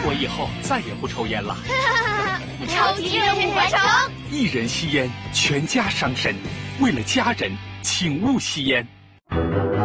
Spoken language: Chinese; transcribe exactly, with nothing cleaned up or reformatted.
我以后再也不抽烟了。 超级任务完成！ 一人吸烟，全家伤身。为了家人，请勿吸烟。